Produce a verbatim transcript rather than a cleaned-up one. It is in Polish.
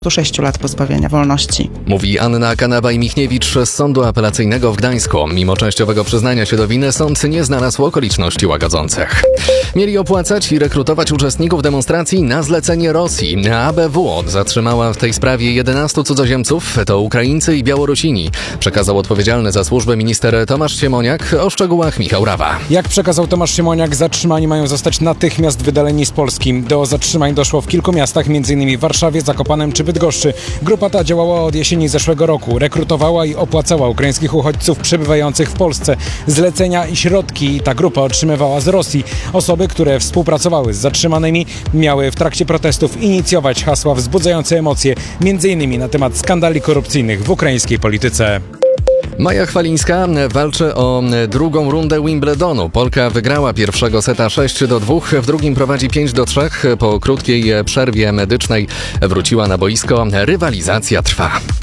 do sześciu lat pozbawienia wolności. Mówi Anna Kanabaj-Michniewicz z Sądu Apelacyjnego w Gdańsku. Mimo częściowego przyznania się do winy sąd nie znalazł okoliczności łagodzących. Mieli opłacać i rekrutować uczestników demonstracji na zlecenie Rosji. A B W zatrzymała w tej sprawie jedenastu cudzoziemców, to Ukraińcy i Białorusini. Przekazał odpowiedzialny za służbę minister Tomasz Siemoniak. O szczegółach Michał Rawa. Jak przekazał Tomasz Siemoniak, zatrzymani mają zostać natychmiast wydaleni z Polski. Do zatrzymań doszło w kilku miastach, m.in. w Warszawie, Zakopanem czy Bydgoszczy. Grupa ta działała od jesieni zeszłego roku. Rekrutowała i opłacała ukraińskich uchodźców przebywających w Polsce. Zlecenia i środki ta grupa otrzymywała z Rosji. Osoby, które współpracowały z zatrzymanymi, miały w trakcie protestów inicjować hasła wzbudzające emocje, m.in. na temat skandali korupcyjnych w ukraińskiej polityce. Maja Chwalińska walczy o drugą rundę Wimbledonu. Polka wygrała pierwszego seta sześć do dwóch, w drugim prowadzi pięć do trzech. Po krótkiej przerwie medycznej wróciła na boisko. Rywalizacja trwa.